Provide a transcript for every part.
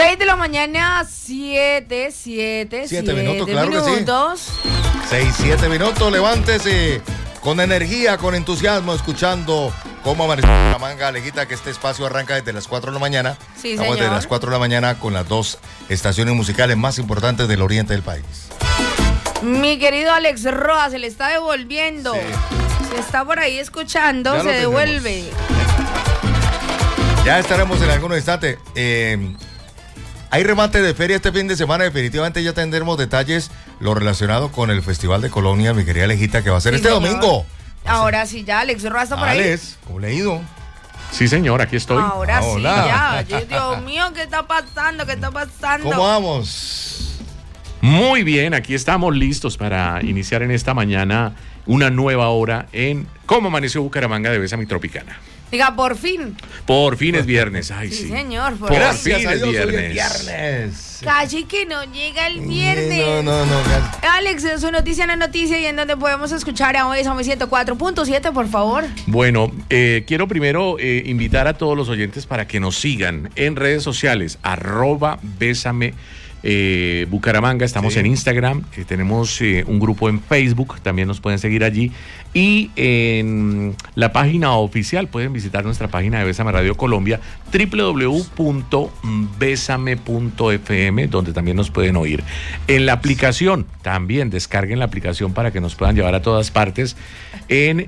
6 de la mañana, 7 minutos, claro minutos. Que sí. 6, 7 minutos, levántese con energía, con entusiasmo, escuchando cómo amaneció Bucaramanga, Alejita, que este espacio arranca desde las 4 de la mañana. Sí, Estamos señor. desde las 4 de la mañana con las dos estaciones musicales más importantes del oriente del país. Mi querido Alex Roa, se le está devolviendo. Sí. Si está por ahí escuchando, Ya se devuelve. Ya estaremos en algún instante. Hay remate de feria este fin de semana. Definitivamente ya tendremos detalles lo relacionado con el Festival de Colonia, mi querida Alejita, que va a ser Sí, este señor. domingo. Ahora sí, ya Alex Roa está por ahí. Alex, ¿cómo le ha ido? Sí, señor, aquí estoy. Ahora sí, Hola. ya. Dios mío, ¿qué está pasando? ¿Qué está pasando? ¿Cómo vamos? Muy bien, aquí estamos listos para iniciar en esta mañana una nueva hora en Cómo Amaneció Bucaramanga de Bésame Tropicana. Diga, por fin. Por fin es viernes, ay sí. Sí, señor. Por Gracias fin a es Dios, hoy es viernes. viernes. Casi que no llega el viernes. No. Alex, su noticia en la noticia y en donde podemos escuchar a Bésame 104.7, por favor. Bueno, quiero primero invitar a todos los oyentes para que nos sigan en redes sociales, @Bésame Bucaramanga, estamos Sí. en Instagram, tenemos un grupo en Facebook, también nos pueden seguir allí, y en la página oficial pueden visitar nuestra página de Bésame Radio Colombia, www.besame.fm, donde también nos pueden oír. En la aplicación, también descarguen la aplicación para que nos puedan llevar a todas partes en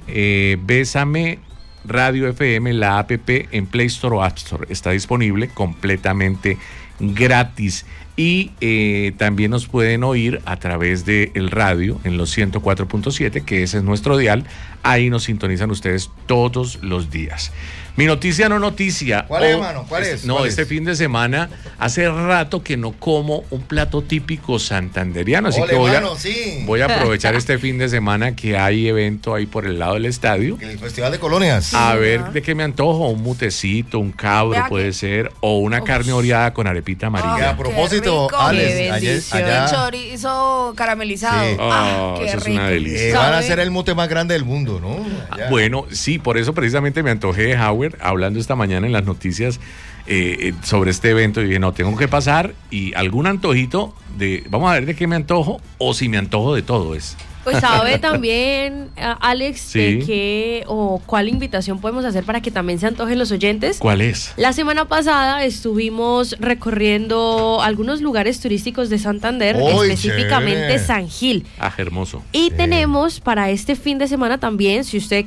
Bésame Radio FM, la app en Play Store o App Store. Está disponible completamente gratis. Y también nos pueden oír a través del radio en los 104.7, que ese es nuestro dial. Ahí nos sintonizan ustedes todos los días. Mi noticia no noticia. ¿Cuál es, hermano? ¿Cuál es? No, ¿Cuál este es? fin de semana hace rato que no como un plato típico santanderiano, así Ole, que hermano, sí. voy a aprovechar este fin de semana que hay evento ahí por el lado del estadio. El Festival de Colonias. A ver de qué me antojo, un mutecito, un cabro Vea puede que- ser, o una carne oreada con arepita Y a amarilla. propósito, qué rico. Alex, Qué ayer, bendición. allá Chorizo caramelizado. Sí. Qué Eso es rico. una delicia. van a ¿Sabe? hacer el mute más grande del mundo, ¿no? Allá. Bueno, sí, por eso precisamente me antojé de Howard, hablando esta mañana en las noticias sobre este evento, y dije, no, tengo que pasar y algún antojito vamos a ver de qué me antojo, o si me antojo de todo es. Pues sabe también, Alex, Sí. de qué o cuál invitación podemos hacer para que también se antojen los oyentes. ¿Cuál es? La semana pasada estuvimos recorriendo algunos lugares turísticos de Santander, ¡Uy, específicamente chévere! San Gil. Ah, hermoso. Y tenemos para este fin de semana también, si usted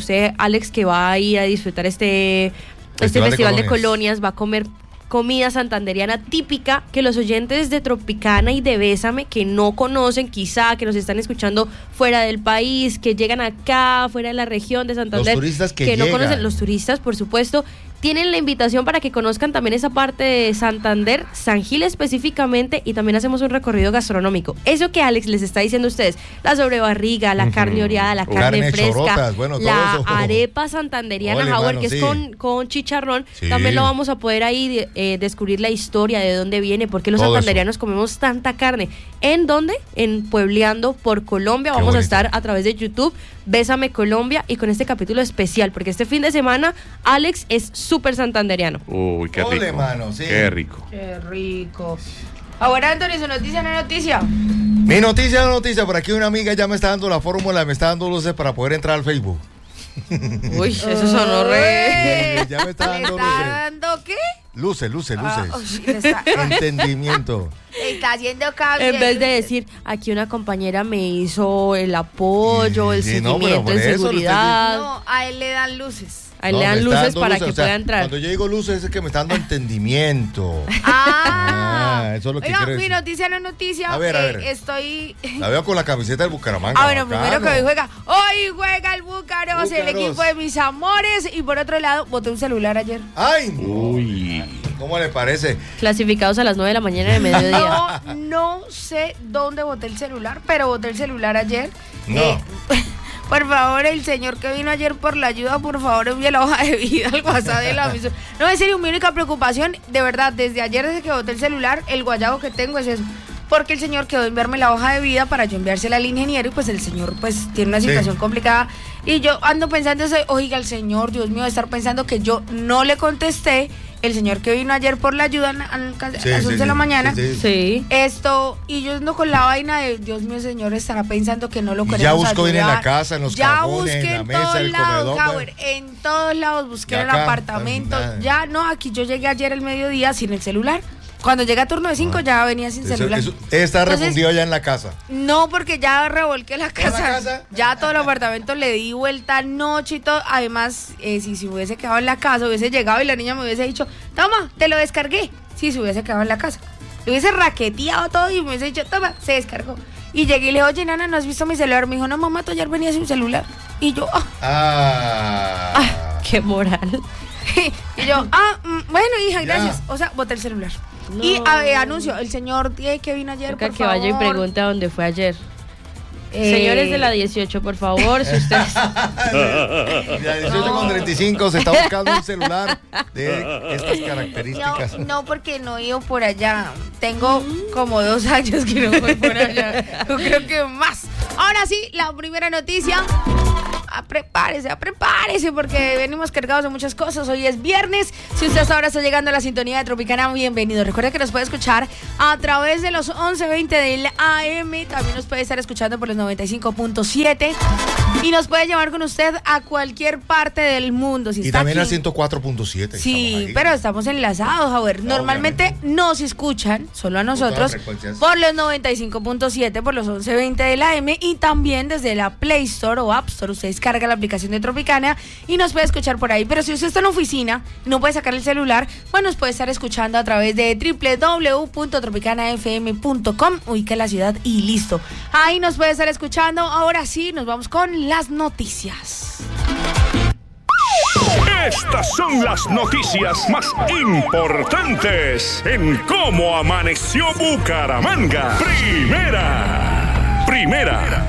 Alex, que va a ir a disfrutar este Festival de Festival de Colonias. Colonias, va a comer comida santanderiana típica que los oyentes de Tropicana y de Bésame, que no conocen, quizá que nos están escuchando fuera del país, que llegan acá, fuera de la región de Santander, Los turistas que no llegan. conocen, los turistas, por supuesto, tienen la invitación para que conozcan también esa parte de Santander, San Gil específicamente, y también hacemos un recorrido gastronómico. Eso que Alex les está diciendo a ustedes, la sobrebarriga, la carne oreada, la carne Carne, fresca, chorotas, bueno, todo la eso. arepa santanderiana, Ole, Howard, mano, que es sí. con chicharrón, Sí. también lo vamos a poder ahí descubrir la historia, de dónde viene, por qué los Todo santanderianos comemos tanta carne. ¿En dónde? En Puebleando por Colombia. Qué Vamos a bonito. estar a través de YouTube, Bésame Colombia, y con este capítulo especial, porque este fin de semana Alex es súper santanderiano. Uy, qué Ole, rico. mano, sí. Qué rico. Qué rico. Ahora, Anthony, su noticia no noticia. Mi noticia, por aquí una amiga ya me está dando la fórmula, me está dando luces para poder entrar al Facebook. Uy, eso sonó re... Ya me está ¿Le dando está luces. dando qué? Luces. Le está, Entendimiento. le está haciendo cambio. En vez de decir, aquí una compañera me hizo el apoyo, el Sí, no, pero seguimiento por en eso le estoy seguridad. No, a él le dan luces. Ahí No, le me dan está luces dando para luces, que o sea, pueda entrar. Cuando yo digo luces es que me está dando entendimiento. Eso es lo que Oiga, quiero mi decir. noticia no noticia. A ver, a ver. Estoy. La veo con la camiseta del Bucaramanga. Bueno, primero que bacano. hoy juega el Búcaros, el Búcaros. equipo de mis amores. Y por otro lado, boté un celular ayer. ¡Ay! no. Uy. ¿Cómo le parece? Clasificados a las 9 de la mañana de mediodía. No sé dónde boté el celular, pero boté el celular ayer. No. Por favor, el señor que vino ayer por la ayuda, por favor, envíe la hoja de vida al WhatsApp de la misma. No, en serio, mi única preocupación, de verdad, desde ayer, desde que boté el celular, el guayabo que tengo es eso. Porque el señor quedó de enviarme la hoja de vida para yo enviársela al ingeniero, y pues el señor pues tiene una situación complicada. Y yo ando pensando, oiga, el señor, Dios mío, de estar pensando que yo no le contesté el señor que vino ayer por la ayuda a las 11 de la mañana. Sí. Y yo ando con la vaina de, Dios mío, señor, estará pensando que no lo queremos ya buscó ayudar. bien en la casa, en los cajones, en la mesa, el comedor. Howard, en todos lados busqué en el apartamento. Ya no, aquí yo llegué ayer al mediodía sin el celular. Cuando llega turno de 5 ya venía sin celular. ¿Está refundido ya en la casa? No, porque ya revolqué la casa. ¿En la casa? Ya todo el apartamento le di vuelta anoche y todo. Además, si se hubiese quedado en la casa, hubiese llegado y la niña me hubiese dicho, toma, te lo descargué. Si se hubiese quedado en la casa. Le hubiese raqueteado todo y me hubiese dicho, toma, se descargó. Y llegué y le dije, oye, nana, ¿no has visto mi celular? Me dijo, no, mamá, tú ayer venías sin celular. Y yo, qué moral. Y yo, bueno, hija, gracias. O sea, boté el celular. No. Y anuncio, el señor que vino ayer, por favor. Que vaya y pregunte a dónde fue ayer. Señores de la 18, por favor, si ustedes... La 18 con 35 se está buscando un celular de estas características. No, porque no he ido por allá. Tengo como 2 años que no voy por allá. Yo creo que más. Ahora sí, la primera noticia. Prepárese, porque venimos cargados de muchas cosas. Hoy es viernes. Si usted ahora está llegando a la sintonía de Tropicana, bienvenido. Recuerda que nos puede escuchar a través de los 11:20 del AM. También nos puede estar escuchando por los 95.7. Y nos puede llevar con usted a cualquier parte del mundo. Si y está también aquí, a 104.7. Sí, pero estamos enlazados, a ver. Normalmente nos escuchan, solo a nosotros, por los 95.7, por los 11:20 del AM. Y también desde la Play Store o App Store. Ustedes carga la aplicación de Tropicana y nos puede escuchar por ahí. Pero si usted está en la oficina, no puede sacar el celular, pues nos puede estar escuchando a través de www.tropicanafm.com. Ubica la ciudad y listo. Ahí nos puede estar escuchando. Ahora sí, nos vamos con las noticias. Estas son las noticias más importantes en Cómo Amaneció Bucaramanga. Primera.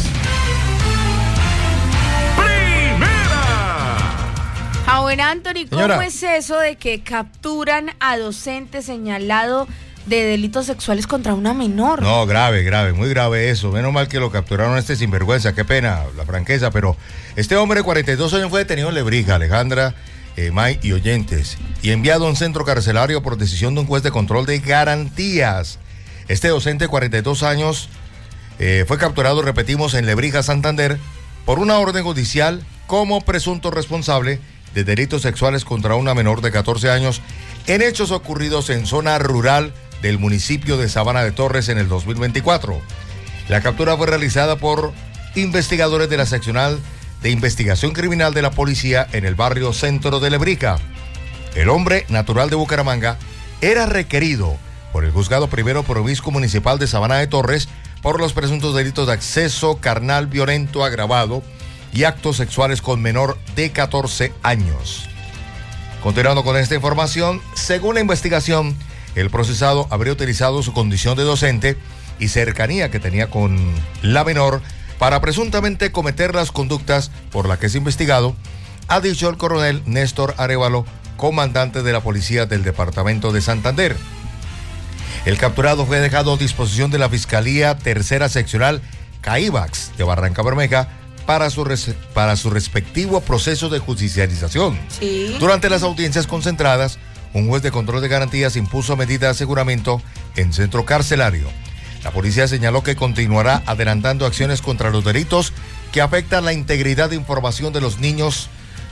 Joven Anthony, ¿cómo es eso de que capturan a docente señalado de delitos sexuales contra una menor? No, grave, muy grave eso. Menos mal que lo capturaron a este sinvergüenza, qué pena la franqueza, pero este hombre de 42 años fue detenido en Lebrija, Alejandra, May y oyentes, y enviado a un centro carcelario por decisión de un juez de control de garantías. Este docente de 42 años fue capturado, repetimos, en Lebrija, Santander, por una orden judicial como presunto responsable de delitos sexuales contra una menor de 14 años en hechos ocurridos en zona rural del municipio de Sabana de Torres en el 2024. La captura fue realizada por investigadores de la seccional de investigación criminal de la policía en el barrio centro de Lebrija. El hombre, natural de Bucaramanga, era requerido por el juzgado primero promiscuo municipal de Sabana de Torres por los presuntos delitos de acceso carnal violento agravado y actos sexuales con menor de 14 años. Continuando con esta información, según la investigación, el procesado habría utilizado su condición de docente y cercanía que tenía con la menor para presuntamente cometer las conductas por las que es investigado, ha dicho el coronel Néstor Arévalo, comandante de la policía del departamento de Santander. El capturado fue dejado a disposición de la Fiscalía Tercera Seccional CAIBAX de Barranca Bermeja para su respectivo proceso de judicialización. Sí. Durante las audiencias concentradas, un juez de control de garantías impuso medida de aseguramiento en centro carcelario. La policía señaló que continuará adelantando acciones contra los delitos que afectan la integridad de información de los niños,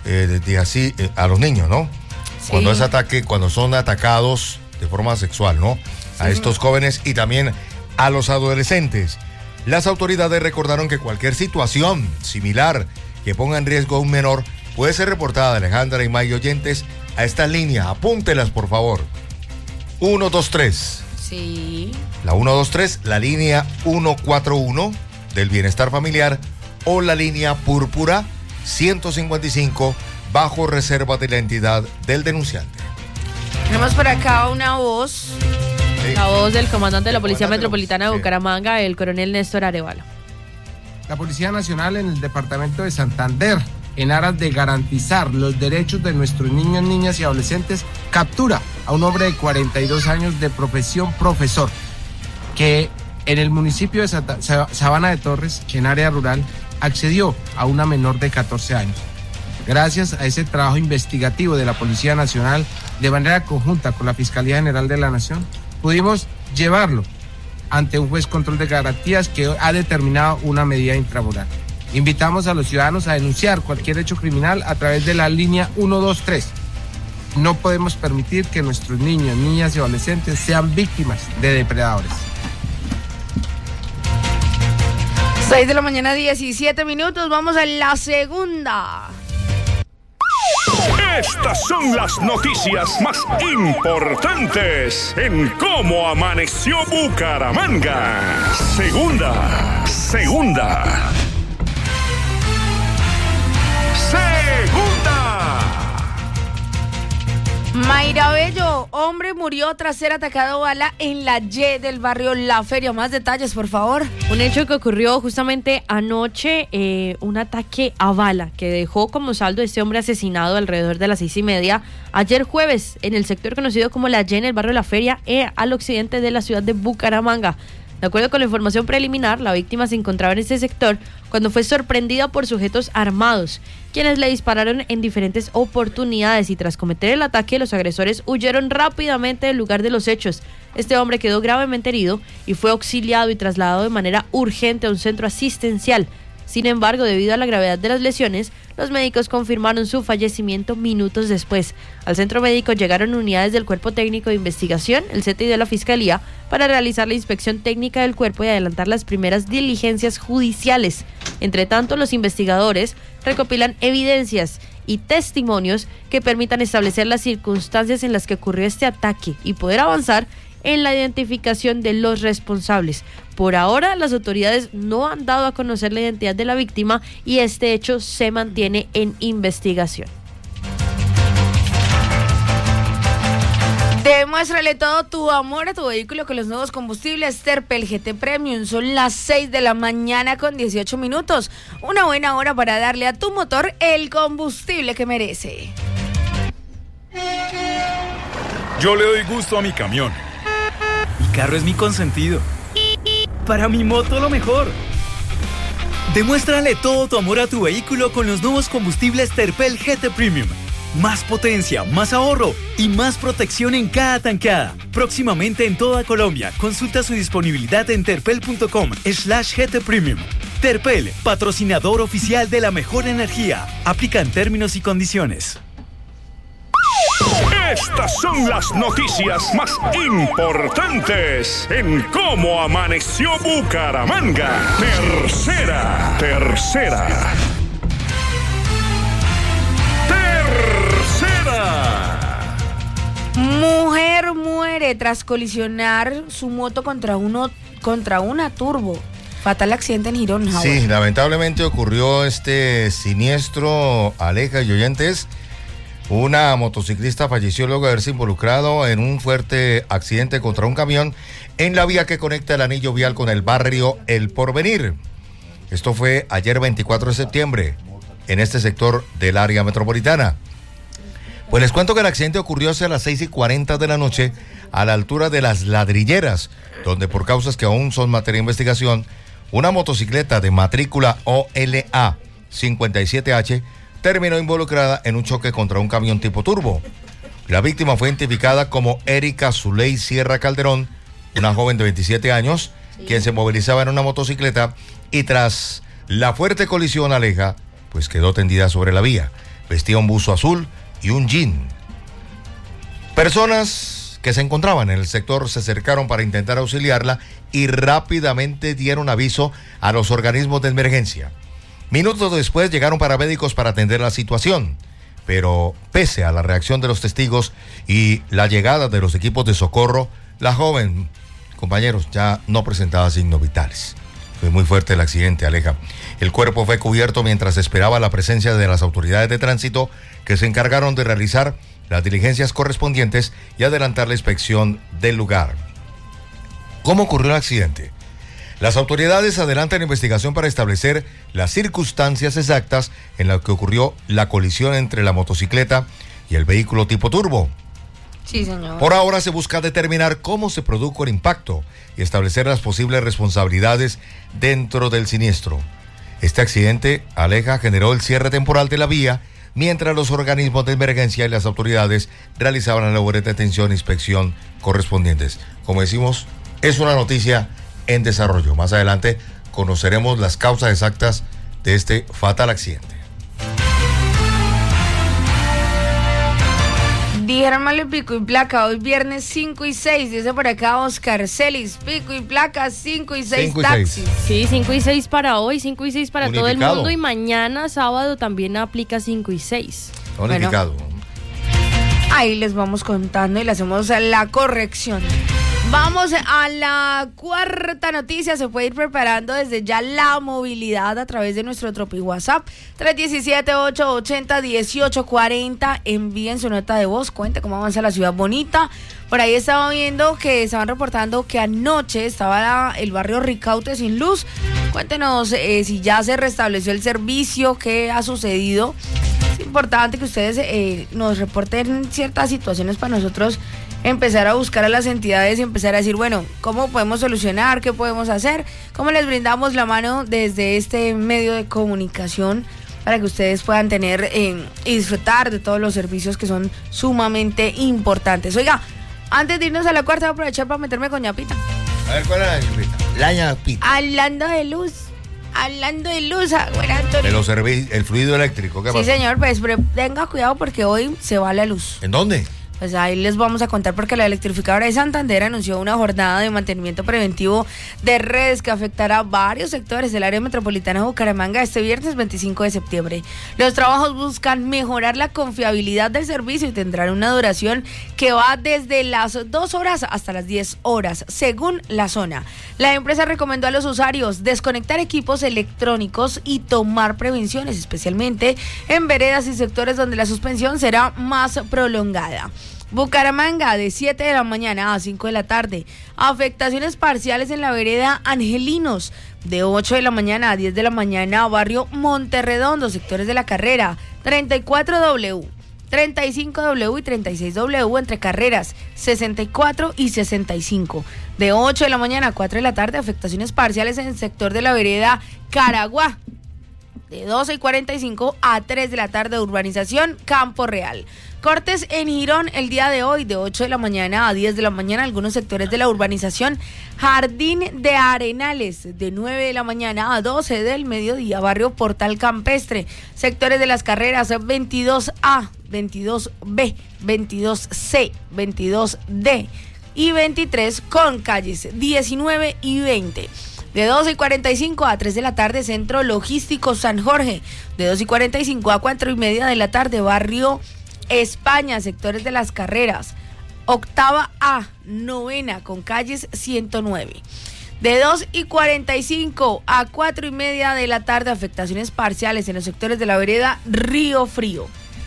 a los niños, ¿no? Sí. Cuando son atacados de forma sexual, ¿no? A estos jóvenes y también a los adolescentes. Las autoridades recordaron que cualquier situación similar que ponga en riesgo a un menor puede ser reportada, Alejandra y May oyentes, a esta línea. Apúntelas, por favor. 123. Sí. La 123, la línea 141 del Bienestar Familiar o la línea Púrpura 155 bajo reserva de la entidad del denunciante. Tenemos por acá una voz. Sí. La voz del comandante de la Policía Metropolitana de Bucaramanga, el coronel Néstor Arévalo. La Policía Nacional en el departamento de Santander, en aras de garantizar los derechos de nuestros niños, niñas y adolescentes, captura a un hombre de 42 años de profesión profesor, que en el municipio de Sabana de Torres, en área rural, accedió a una menor de 14 años. Gracias a ese trabajo investigativo de la Policía Nacional, de manera conjunta con la Fiscalía General de la Nación, pudimos llevarlo ante un juez control de garantías que ha determinado una medida intramural. Invitamos a los ciudadanos a denunciar cualquier hecho criminal a través de la línea 123. No podemos permitir que nuestros niños, niñas y adolescentes sean víctimas de depredadores. 6 de la mañana, 17 minutos. Vamos a la segunda. Estas son las noticias más importantes en Cómo Amaneció Bucaramanga. Segunda. Mayra Bello, hombre murió tras ser atacado a bala en la Y del barrio La Feria. Más detalles, por favor. Un hecho que ocurrió justamente anoche, un ataque a bala que dejó como saldo a este hombre asesinado alrededor de las 6:30 ayer jueves en el sector conocido como La Y en el barrio La Feria, al occidente de la ciudad de Bucaramanga. De acuerdo con la información preliminar, la víctima se encontraba en este sector cuando fue sorprendida por sujetos armados, quienes le dispararon en diferentes oportunidades y tras cometer el ataque, los agresores huyeron rápidamente del lugar de los hechos. Este hombre quedó gravemente herido y fue auxiliado y trasladado de manera urgente a un centro asistencial. Sin embargo, debido a la gravedad de las lesiones, los médicos confirmaron su fallecimiento minutos después. Al centro médico llegaron unidades del Cuerpo Técnico de Investigación, el CTI de la Fiscalía, para realizar la inspección técnica del cuerpo y adelantar las primeras diligencias judiciales. Entre tanto, los investigadores recopilan evidencias y testimonios que permitan establecer las circunstancias en las que ocurrió este ataque y poder avanzar en la identificación de los responsables. Por ahora, las autoridades no han dado a conocer la identidad de la víctima y este hecho se mantiene en investigación. Demuéstrale todo tu amor a tu vehículo con los nuevos combustibles Terpel GT Premium. Son las 6 de la mañana con 18 minutos. Una buena hora para darle a tu motor el combustible que merece. Yo le doy gusto a mi camión. Mi carro es mi consentido. Para mi moto lo mejor. Demuéstrale todo tu amor a tu vehículo con los nuevos combustibles Terpel GT Premium. Más potencia, más ahorro y más protección en cada tanqueada. Próximamente en toda Colombia. Consulta su disponibilidad en terpel.com/GT Premium. Terpel, patrocinador oficial de la mejor energía. Aplican términos y condiciones. Estas son las noticias más importantes en Cómo Amaneció Bucaramanga. Tercera. Mujer muere tras colisionar su moto contra una turbo. Fatal accidente en Girón, Howard. Sí, lamentablemente ocurrió este siniestro, Aleja y oyentes. Una motociclista falleció luego de haberse involucrado en un fuerte accidente contra un camión en la vía que conecta el anillo vial con el barrio El Porvenir. Esto fue ayer 24 de septiembre en este sector del área metropolitana. Pues les cuento que el accidente ocurrió hacia las 6:40 de la noche a la altura de Las Ladrilleras, donde por causas que aún son materia de investigación, una motocicleta de matrícula OLA 57H terminó involucrada en un choque contra un camión tipo turbo. La víctima fue identificada como Erika Zuley Sierra Calderón, una joven de 27 años, quien se movilizaba en una motocicleta y tras la fuerte colisión, Aleja, pues quedó tendida sobre la vía. Vestía un buzo azul y un jean. Personas que se encontraban en el sector se acercaron para intentar auxiliarla y rápidamente dieron aviso a los organismos de emergencia. Minutos después llegaron paramédicos para atender la situación, pero pese a la reacción de los testigos y la llegada de los equipos de socorro, la joven, compañeros, ya no presentaba signos vitales. Fue muy fuerte el accidente, Aleja. El cuerpo fue cubierto mientras esperaba la presencia de las autoridades de tránsito que se encargaron de realizar las diligencias correspondientes y adelantar la inspección del lugar. ¿Cómo ocurrió el accidente? Las autoridades adelantan investigación para establecer las circunstancias exactas en las que ocurrió la colisión entre la motocicleta y el vehículo tipo turbo. Sí, señor. Por ahora se busca determinar cómo se produjo el impacto y establecer las posibles responsabilidades dentro del siniestro. Este accidente, Aleja, generó el cierre temporal de la vía mientras los organismos de emergencia y las autoridades realizaban las labores de atención e inspección correspondientes. Como decimos, es una noticia en desarrollo. Más adelante conoceremos las causas exactas de este fatal accidente. Dijeron mal el pico y placa, hoy viernes 5 y 6, dice por acá Oscar Celis, pico y placa 5 y 6 taxis. Sí, 5 y 6 para hoy, 5 y 6 para Unificado. todo el mundo y mañana sábado también aplica 5 y 6. Unificado. Bueno, ahí les vamos contando y le hacemos la corrección. Vamos a la cuarta noticia. Se puede ir preparando desde ya la movilidad a través de nuestro Tropi WhatsApp 317-880-1840. Envíen su nota de voz, cuente cómo avanza la ciudad bonita. Por ahí estaba viendo que estaban reportando que anoche estaba el barrio Ricaute sin luz. Cuéntenos si ya se restableció el servicio, qué ha sucedido. Es importante que ustedes nos reporten ciertas situaciones para nosotros empezar a buscar a las entidades y empezar a decir, bueno, ¿cómo podemos solucionar? ¿Qué podemos hacer? ¿Cómo les brindamos la mano desde este medio de comunicación para que ustedes puedan tener y disfrutar de todos los servicios que son sumamente importantes? Oiga, antes de irnos a la cuarta, voy a aprovechar para meterme con ñapita. A ver, ¿cuál es la ñapita? La ñapita. Hablando de luz, abuela Antonio. De los servicios, el fluido eléctrico, ¿qué Sí, pasa? señor, pues tenga cuidado porque hoy se va la luz. ¿En dónde? Pues ahí les vamos a contar porque la electrificadora de Santander anunció una jornada de mantenimiento preventivo de redes que afectará a varios sectores del área metropolitana de Bucaramanga este viernes 25 de septiembre. Los trabajos buscan mejorar la confiabilidad del servicio y tendrán una duración que va desde las 2 horas hasta las 10 horas, según la zona. La empresa recomendó a los usuarios desconectar equipos electrónicos y tomar prevenciones, especialmente en veredas y sectores donde la suspensión será más prolongada. Bucaramanga, de 7 de la mañana a 5 de la tarde. Afectaciones parciales en la vereda Angelinos, de 8 de la mañana a 10 de la mañana. Barrio Monterredondo, sectores de la carrera 34W, 35W y 36W entre carreras 64 y 65. De 8 de la mañana a 4 de la tarde. Afectaciones parciales en el sector de la vereda Caraguá, de 12:45 a 3 de la tarde. Urbanización Campo Real. Cortes en Girón el día de hoy, de 8 de la mañana a 10 de la mañana, algunos sectores de la urbanización Jardín de Arenales, de 9 de la mañana a 12 del mediodía. Barrio Portal Campestre, sectores de las carreras 22A, 22B, 22C, 22D y 23, con calles 19 y 20. De 12:45 a 3 de la tarde, Centro Logístico San Jorge. De 2:45 a 4:30 de la tarde, Barrio España, sectores de las carreras 8ª A, 9ª, con calles 109. De 2:45 a 4:30 de la tarde, afectaciones parciales en los sectores de la vereda Río Frío.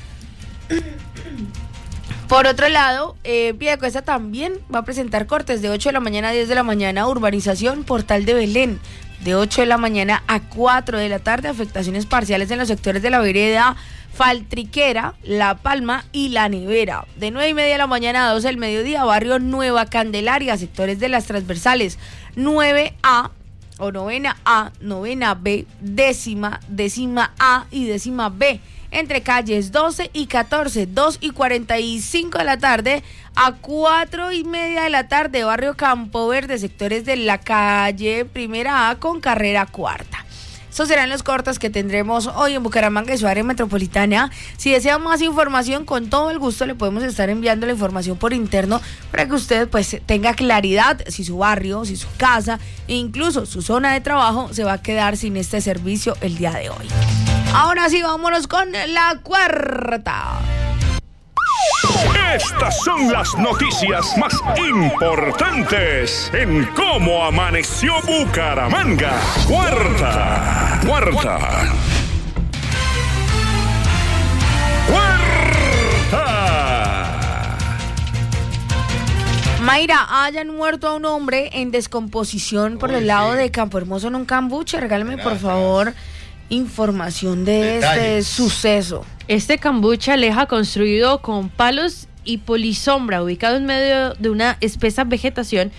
Por otro lado, Piedecuesta también va a presentar cortes de 8 de la mañana a 10 de la mañana. Urbanización Portal de Belén, de 8 de la mañana a 4 de la tarde. Afectaciones parciales en los sectores de la vereda Faltriquera, La Palma y La Nevera. De 9:30 de la mañana a 12 del mediodía. Barrio Nueva Candelaria, sectores de las transversales 9A o 9ª A, 9ª B, 10ª A y 10ª B. Entre calles 12 y 14, 2:45 de la tarde a 4:30 de la tarde. Barrio Campo Verde, sectores de la calle Primera A con carrera cuarta. Estos serán los cortes que tendremos hoy en Bucaramanga y su área metropolitana. Si desean más información, con todo el gusto le podemos estar enviando la información por interno para que usted pues tenga claridad si su barrio, si su casa e incluso su zona de trabajo se va a quedar sin este servicio el día de hoy. Ahora sí, vámonos con la cuarta. Estas son las noticias más importantes en Cómo Amaneció Bucaramanga. Cuarta. Mayra, hayan muerto a un hombre en descomposición por el lado de Campo Hermoso en un cambuche. Regálame por favor información de este suceso. Este cambuche aleja construido con palos y polisombra, ubicado en medio de una espesa vegetación,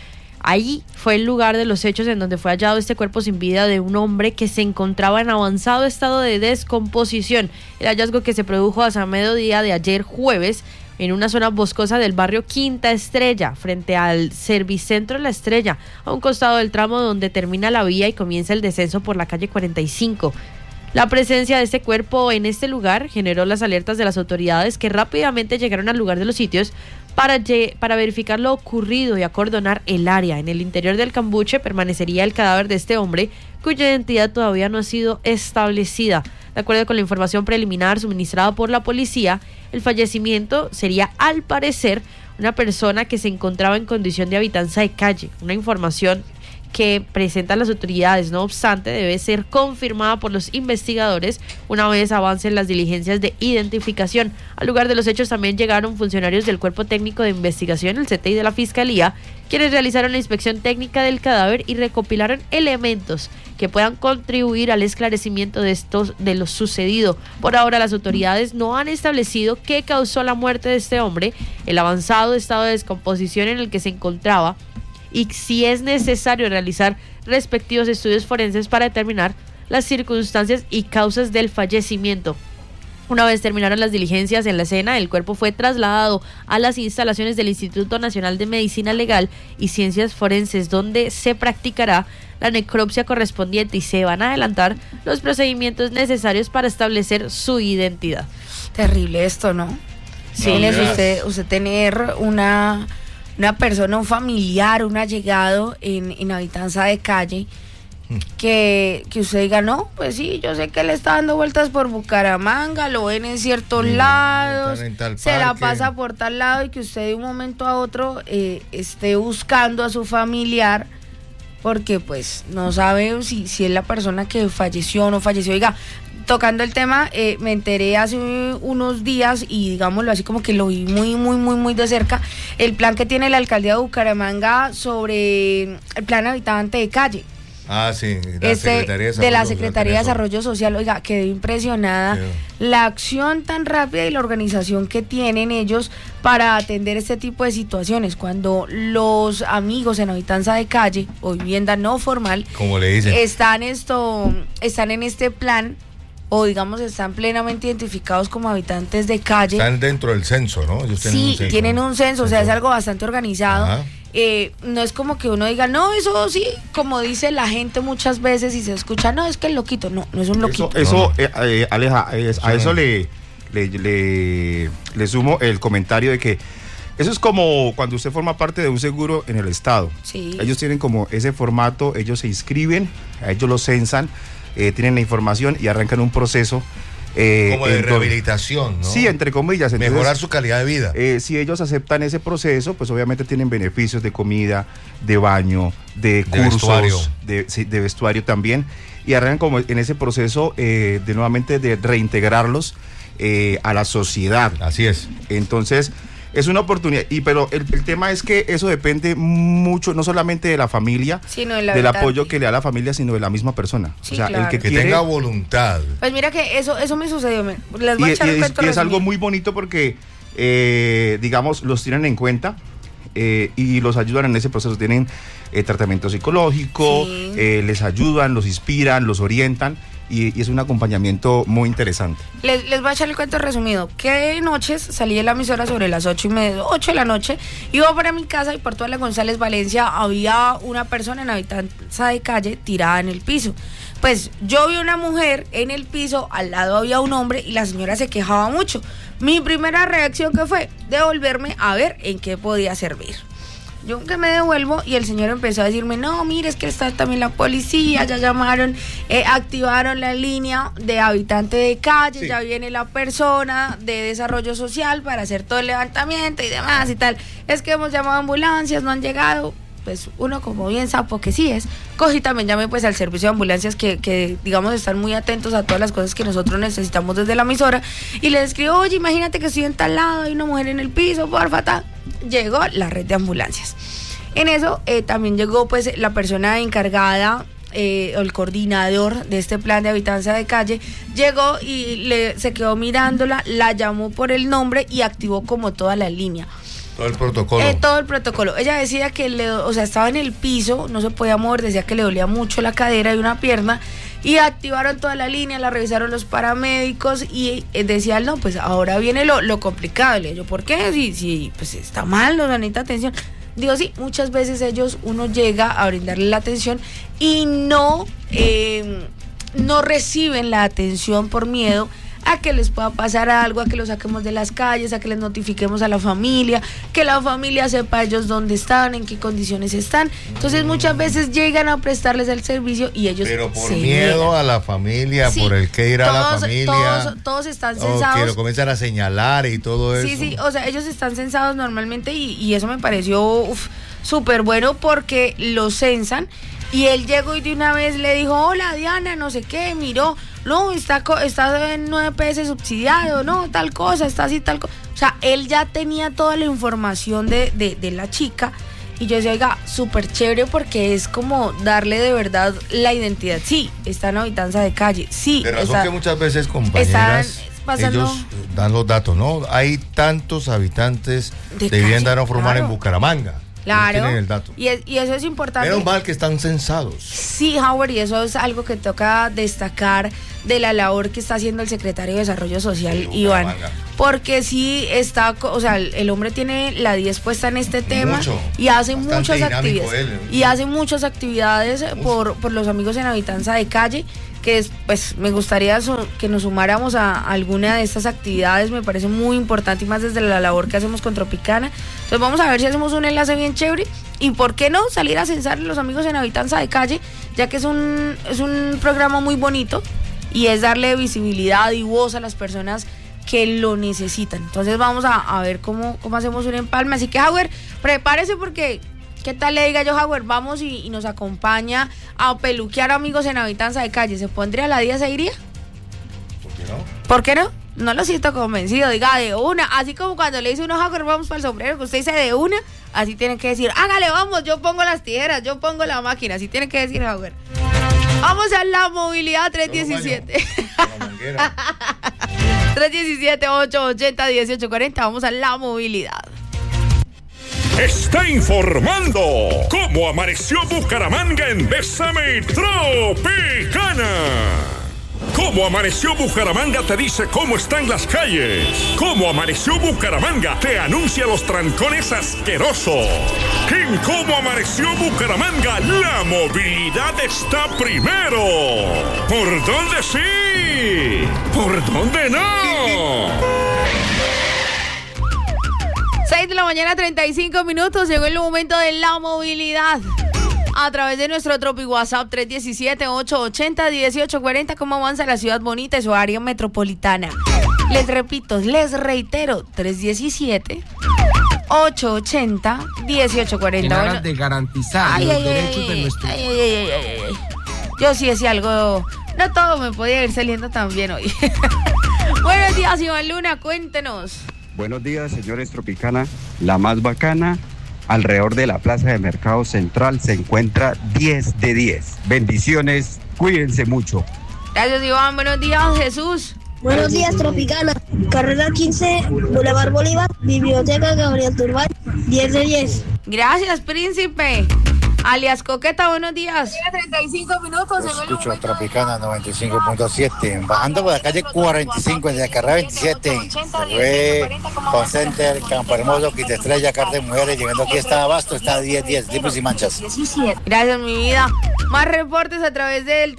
Ahí fue el lugar de los hechos en donde fue hallado este cuerpo sin vida de un hombre que se encontraba en avanzado estado de descomposición. El hallazgo que se produjo hacia mediodía de ayer jueves en una zona boscosa del barrio Quinta Estrella, frente al Servicentro La Estrella, a un costado del tramo donde termina la vía y comienza el descenso por la calle 45. La presencia de este cuerpo en este lugar generó las alertas de las autoridades, que rápidamente llegaron al lugar de los sitios para verificar lo ocurrido y acordonar el área. En el interior del cambuche permanecería el cadáver de este hombre, cuya identidad todavía no ha sido establecida. De acuerdo con la información preliminar suministrada por la policía, el fallecimiento sería, al parecer, una persona que se encontraba en condición de habitanza de calle. Una información que presentan las autoridades, no obstante, debe ser confirmada por los investigadores una vez avancen las diligencias de identificación. Al lugar de los hechos también llegaron funcionarios del Cuerpo Técnico de Investigación, el CTI de la Fiscalía, quienes realizaron la inspección técnica del cadáver y recopilaron elementos que puedan contribuir al esclarecimiento de lo sucedido. Por ahora, las autoridades no han establecido qué causó la muerte de este hombre, el avanzado estado de descomposición en el que se encontraba, y si es necesario realizar respectivos estudios forenses para determinar las circunstancias y causas del fallecimiento. Una vez terminaron las diligencias en la escena, el cuerpo fue trasladado a las instalaciones del Instituto Nacional de Medicina Legal y Ciencias Forenses, donde se practicará la necropsia correspondiente y se van a adelantar los procedimientos necesarios para establecer su identidad. Terrible esto, ¿no? Sí, usted tener una persona, un familiar, un allegado en habitanza de calle, que usted diga, no, pues sí, yo sé que él está dando vueltas por Bucaramanga, lo ven en ciertos lados, se la pasa por tal lado, y que usted de un momento a otro esté buscando a su familiar, porque pues no sabe si es la persona que falleció o no falleció. Oiga, tocando el tema, me enteré hace unos días, y digámoslo así, como que lo vi muy de cerca, el plan que tiene la alcaldía de Bucaramanga sobre el plan habitante de calle. Ah, sí, de la Secretaría de Desarrollo Social. Oiga, quedé impresionada, la acción tan rápida y la organización que tienen ellos para atender este tipo de situaciones, cuando los amigos en habitanza de calle o vivienda no formal, como le dicen, están en este plan, o digamos están plenamente identificados como habitantes de calle. Están dentro del censo, ¿no? Ellos tienen un censo, o sea, es algo bastante organizado. No es como que uno diga, no, eso sí, como dice la gente muchas veces y se escucha, no, es que el loquito, no es un loquito. Aleja, a eso le sumo el comentario de que eso es como cuando usted forma parte de un seguro en el Estado. Sí. Ellos tienen como ese formato, ellos se inscriben, a ellos lo censan, tienen la información y arrancan un proceso. Como de rehabilitación, ¿no? Sí, entre comillas. Entonces, mejorar su calidad de vida. Si ellos aceptan ese proceso, pues obviamente tienen beneficios de comida, de baño, de cursos, de vestuario también, y arrancan como en ese proceso nuevamente de reintegrarlos a la sociedad. Así es. Entonces, es una oportunidad, pero el tema es que eso depende mucho, no solamente de la familia, sino del apoyo que le da la familia, sino de la misma persona. Sí, o sea, claro. el que tenga voluntad. Pues mira que eso me sucedió. Les voy a echar el cuento. Y es algo muy bonito porque, digamos, los tienen en cuenta y los ayudan en ese proceso. Tienen tratamiento psicológico, les ayudan, los inspiran, los orientan. Y es un acompañamiento muy interesante. Les voy a echar el cuento resumido. Que noches salí de la emisora sobre las 8:30, 8 de la noche, iba para mi casa y por toda la González Valencia había una persona en habitanza de calle tirada en el piso. Pues yo vi una mujer en el piso, al lado había un hombre y la señora se quejaba mucho. Mi primera reacción, ¿qué fue? Devolverme a ver en qué podía servir. Yo que me devuelvo y el señor empezó a decirme, no, mire, es que está también la policía, ya llamaron, activaron la línea de habitante de calle, ya viene la persona de desarrollo social para hacer todo el levantamiento y demás y tal. Es que hemos llamado a ambulancias, no han llegado. Pues uno, como bien sapo que sí es, cogí también llamé pues al servicio de ambulancias que digamos están muy atentos a todas las cosas que nosotros necesitamos desde la emisora, y les escribo, oye, imagínate que estoy en tal lado, hay una mujer en el piso, porfa, tal. Llegó la red de ambulancias. En eso también llegó pues la persona encargada, el coordinador de este plan de habitanza de calle, llegó y se quedó mirándola, la llamó por el nombre y activó como toda la línea. Todo el protocolo. Todo el protocolo. Ella decía que estaba en el piso, no se podía mover, decía que le dolía mucho la cadera y una pierna, y activaron toda la línea, la revisaron los paramédicos y decían, no, pues ahora viene lo complicado. Le digo, ¿por qué? Si pues está mal, nos necesita atención. Digo, sí, muchas veces uno llega a brindarle la atención y no reciben la atención por miedo a que les pueda pasar algo, a que los saquemos de las calles, a que les notifiquemos a la familia, que la familia sepa ellos dónde están, en qué condiciones están. Entonces muchas veces llegan a prestarles el servicio y ellos pero por miedo a la familia, sí, por el que ir a la familia. Todos están censados. Que lo comienzan a señalar y todo eso. Sí, o sea, ellos están censados normalmente y eso me pareció súper bueno porque los censan. Y él llegó y de una vez le dijo, hola Diana, no sé qué, miró, no, está en 9 PS subsidiado, no, tal cosa, está así, tal cosa. O sea, él ya tenía toda la información de la chica y yo decía, oiga, súper chévere porque es como darle de verdad la identidad. Sí, está en habitanza de calle, sí. De razón que muchas veces, compañeras, ellos dan los datos, ¿no? Hay tantos habitantes de vivienda no formal en Bucaramanga. Claro, tienen el dato. Y eso es importante. Menos mal que están censados. Sí, Howard, y eso es algo que toca destacar de la labor que está haciendo el secretario de Desarrollo Social, Iván. Porque sí está, o sea, el hombre tiene la 10 puesta en este tema y hace muchas actividades. Y hace muchas actividades por los amigos en habitanza de calle, que pues me gustaría que nos sumáramos a alguna de estas actividades, me parece muy importante y más desde la labor que hacemos con Tropicana. Entonces vamos a ver si hacemos un enlace bien chévere y por qué no salir a censar a los amigos en habitanza de calle, ya que es un programa muy bonito y es darle visibilidad y voz a las personas que lo necesitan. Entonces vamos a ver cómo hacemos un empalme, así que Howard, prepárese porque ¿qué tal le diga yo, Howard? Vamos y nos acompaña a peluquear amigos en habitanza de calle. ¿Se pondría la 10, se iría? ¿Por qué no? ¿Por qué no? No lo siento convencido, diga de una. Así como cuando le dice uno, Howard, vamos para el sombrero, que usted dice de una, así tiene que decir, hágale, vamos, yo pongo las tijeras, yo pongo la máquina, así tiene que decir Howard. Vamos a la movilidad 317. 317-880-1840, vamos a la movilidad. Está informando cómo amaneció Bucaramanga en Bésame Tropicana. Cómo amaneció Bucaramanga te dice cómo están las calles. Cómo amaneció Bucaramanga te anuncia los trancones asquerosos. En Cómo amaneció Bucaramanga la movilidad está primero. ¿Por dónde sí? ¿Por dónde no? 6 de la mañana, 35 minutos. Llegó el momento de la movilidad. A través de nuestro Tropi WhatsApp 317-880-1840. ¿Cómo avanza la ciudad bonita y su área metropolitana? Les repito, les reitero, 317-880-1840. En aras de garantizar los derechos de nuestro... Yo sí decía algo... No todo me podía ir saliendo tan bien hoy. Buenos días, Iván Luna, cuéntenos. Buenos días, señores Tropicana. La más bacana, alrededor de la Plaza de Mercado Central se encuentra 10 de 10. Bendiciones, cuídense mucho. Gracias, Iván. Buenos días, Jesús. Buenos días, Tropicana. Carrera 15, Boulevard Bolívar, Biblioteca Gabriel Turbay, 10 de 10. Gracias, Príncipe. Alias Coqueta, buenos días. 35 minutos. Escucho a Tropicana 95.7. Bajando por la calle 45, en la carrera 27. Fue Concenter, Campo Hermoso, Quita Estrella, Carta de Mujeres. Llegando aquí está Abasto, está 10-10, limpios y manchas. Gracias, mi vida. Más reportes a través del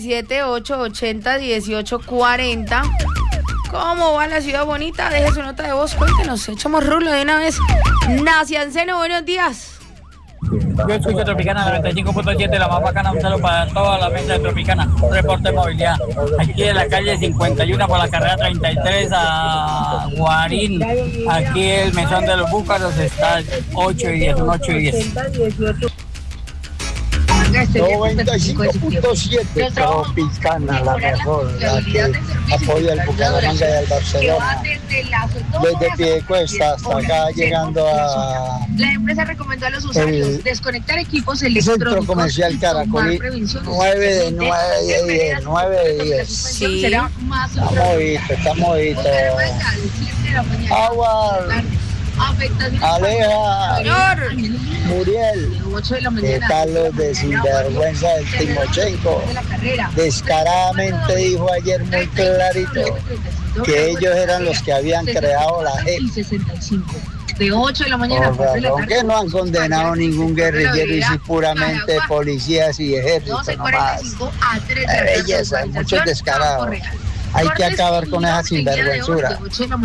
317-880-1840. ¿Cómo va la ciudad bonita? Deje su nota de voz, cuéntenos. Echamos rulo de una vez. Nacianceno, buenos días. Yo escucho Tropicana 95.7, la más bacana, un saludo para toda la mesa de Tropicana, reporte de movilidad. Aquí en la calle 51 por la carrera 33 a Guarín, aquí el mesón de los Búcaros está 8 y 10, un 8 y 10. 95.7 Tropicana, la mejor, la que apoya el Bucaramanga y el Barcelona. Desde Piedecuesta hasta acá, llegando a... La empresa recomendó a los usuarios desconectar equipos electrónicos. Centro Comercial Caracolí, 9 de 10, 9 de 10. Sí. Está movido. Agua. Aleja, Señor. Muriel, ¿qué tal los de sinvergüenza del Timochenko? Descaradamente dijo ayer muy clarito que ellos eran los que habían creado la JEP. De 8 de la mañana a 4 de la tarde. Que no han condenado ningún guerrillero y sí puramente policías y ejércitos nomás. Belleza, hay muchos descarados. Hay que acabar con esa sinvergüenzura.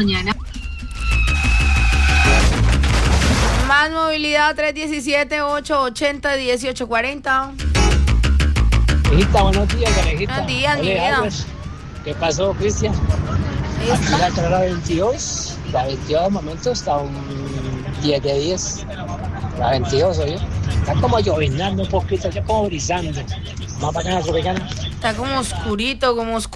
Más movilidad 317-880-1840. Hijita, buenos días, Alejita. Buenos días, mi vida. ¿Qué pasó, Cristian? Aquí la carrera 22. La 22 de momento está un 10 de 10. La 22, oye. Está como llovinando un poquito, ya como brisando. Más bacana, Tropicana. Está como oscurito,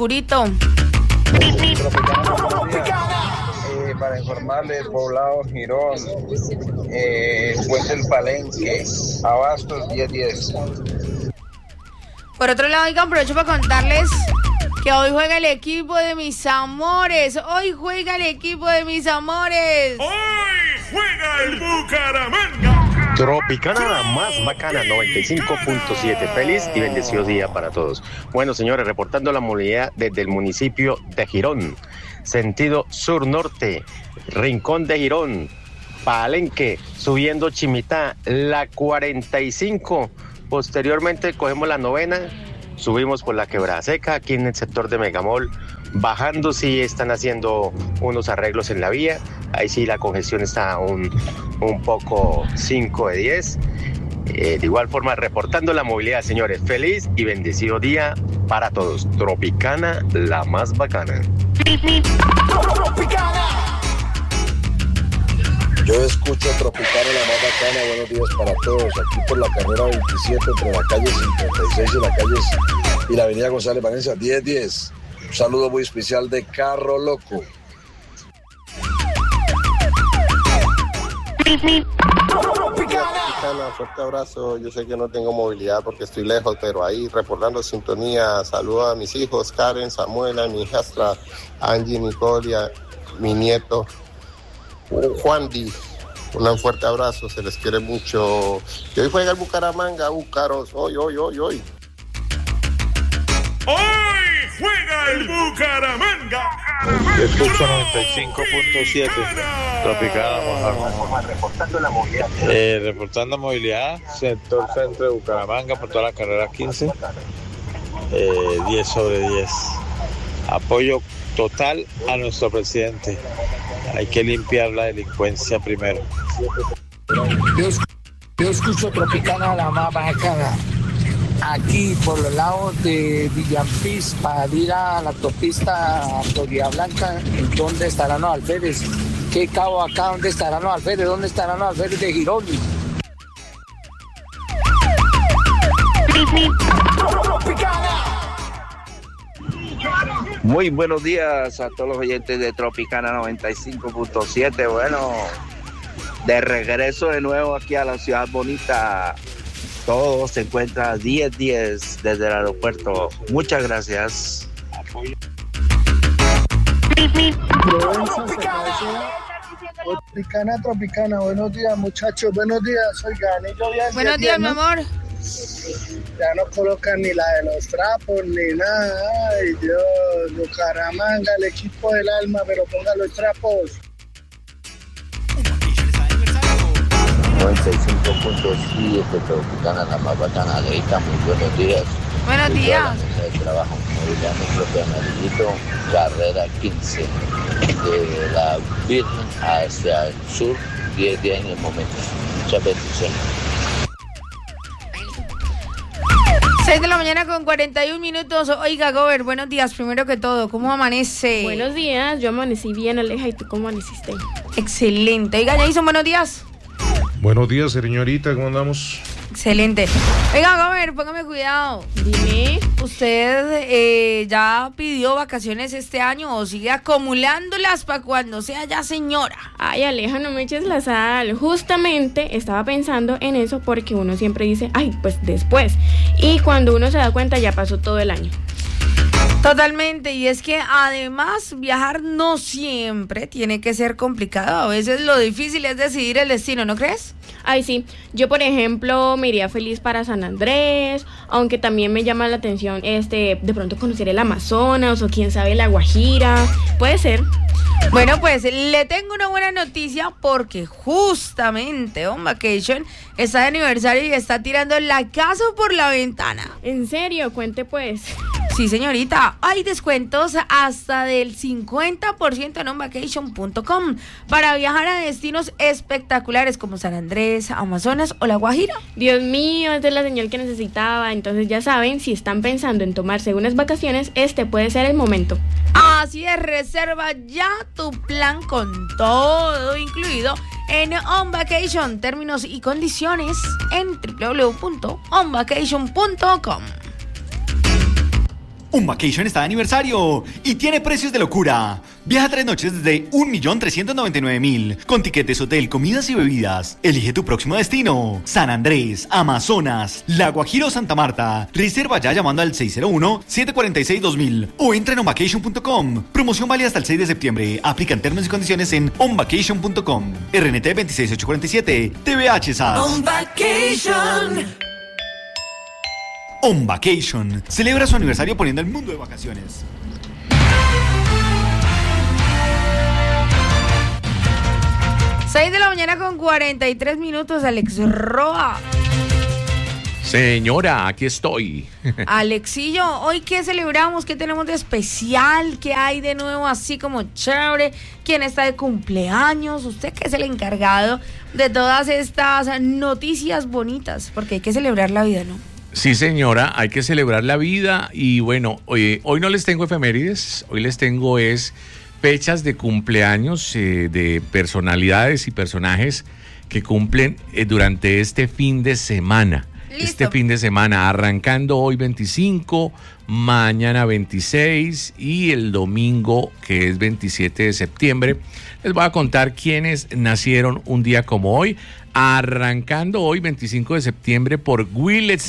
Para informarle, el poblado Girón, Puente del Palenque, Abastos 10-10. Por otro lado, oigan, aprovecho para contarles que hoy juega el equipo de mis amores. Hoy juega el Bucaramanga. Tropicana, la más bacana, 95.7. Feliz y bendecido día para todos. Bueno, señores, reportando la movilidad desde el municipio de Girón, sentido sur-norte, Rincón de Girón, Palenque, subiendo Chimitá, la 45. Posteriormente cogemos la 9ª, subimos por la Quebrada Seca, aquí en el sector de Megamol. Bajando sí están haciendo unos arreglos en la vía. Ahí sí la congestión está un poco 5 de 10. De igual forma, reportando la movilidad, señores. Feliz y bendecido día para todos. Tropicana, la más bacana. Yo escucho Tropicana, la más bacana. Buenos días para todos. Aquí por la carrera 27, entre la calle 56 y la avenida González Valencia, 10-10. Un saludo muy especial de Carro Loco. Tropicana, fuerte abrazo. Yo sé que no tengo movilidad porque estoy lejos, pero ahí reportando sintonía. Saludo a mis hijos, Karen, Samuela, mi hijastra, Angie, Nicolia, mi nieto, Juan Di. Un fuerte abrazo, se les quiere mucho. Y hoy juega el Bucaramanga, Búcaros. Hoy. ¡Hoy juega el Bucaramanga! Escucho 95.7. Tropicana, reportando la movilidad. Reportando movilidad, sector centro de Bucaramanga por toda la carrera 15. 10 sobre 10. Apoyo total a nuestro presidente. Hay que limpiar la delincuencia primero. Yo escucho Tropicana, la más bacana. Aquí por los lados de Villampis para ir a la autopista Florida Blanca. ¿Dónde estarán los alférez? ¿Qué cabo acá? ¿Dónde estarán los alférez? ¿Dónde estarán los alférez de Girón? Muy buenos días a todos los oyentes de Tropicana 95.7. Bueno, de regreso de nuevo aquí a la ciudad bonita. Todo se encuentra 10-10 desde el aeropuerto. Muchas gracias. Tropicana, buenos días muchachos, buenos días, oigan, buenos días, mi amor. Ya no colocan ni la de los trapos ni nada. Ay Dios, Bucaramanga, el equipo del alma, pero pongan los trapos. 95.7, Tropicana, la más bacana. Alejita, muy buenos días. Buenos días. De trabajo, movilidad propia Amarillito, carrera 15, de la Virgen hacia el sur, 10 días en el momento. Muchas bendiciones. 6 de la mañana con 41 minutos. Oiga, Gober, buenos días. Primero que todo, ¿cómo amanece? Buenos días, yo amanecí bien, Aleja. ¿Y tú cómo amaneciste? Excelente. Oiga, Jason, buenos días. Buenos días, señorita, ¿cómo andamos? Excelente. Oiga, Gober, póngame cuidado. Dime. ¿Usted ya pidió vacaciones este año o sigue acumulándolas para cuando sea ya señora? Ay, Aleja, no me eches la sal. Justamente estaba pensando en eso porque uno siempre dice, ay, pues después. Y cuando uno se da cuenta ya pasó todo el año. Totalmente, y es que además viajar no siempre tiene que ser complicado, a veces lo difícil es decidir el destino, ¿no crees? Ay, sí, yo por ejemplo me iría feliz para San Andrés, aunque también me llama la atención de pronto conocer el Amazonas o quién sabe la Guajira, puede ser. Bueno, pues le tengo una buena noticia porque justamente On Vacation está de aniversario y está tirando la casa por la ventana. ¿En serio? Cuente pues. Sí, señorita, hay descuentos hasta del 50% en onvacation.com para viajar a destinos espectaculares como San Andrés, Amazonas o La Guajira. Dios mío, esta es la señal que necesitaba. Entonces ya saben, si están pensando en tomarse unas vacaciones, este puede ser el momento. Así es, reserva ya tu plan con todo incluido en On Vacation. Términos y condiciones en www.onvacation.com. On Vacation está de aniversario y tiene precios de locura. Viaja 3 noches desde 1.399.000 con tiquetes, hotel, comidas y bebidas. Elige tu próximo destino: San Andrés, Amazonas, La Guajira o Santa Marta. Reserva ya llamando al 601-746-2000 o entra en onvacation.com. Promoción válida hasta el 6 de septiembre. Aplican términos y condiciones en onvacation.com. RNT 26847 TVH SAS. On Vacation. On Vacation celebra su aniversario poniendo el mundo de vacaciones. Seis de la mañana con 43 minutos, Alex Roa. Señora, aquí estoy. Alexillo, ¿hoy qué celebramos? ¿Qué tenemos de especial? ¿Qué hay de nuevo así como chévere? ¿Quién está de cumpleaños? Usted que es el encargado de todas estas noticias bonitas, porque hay que celebrar la vida, ¿no? Sí, señora, hay que celebrar la vida y bueno, hoy no les tengo efemérides, hoy les tengo fechas de cumpleaños de personalidades y personajes que cumplen durante este fin de semana. Listo. Este fin de semana, arrancando hoy 25, mañana 26 y el domingo que es 27 de septiembre. Les voy a contar quiénes nacieron un día como hoy, arrancando hoy 25 de septiembre por Will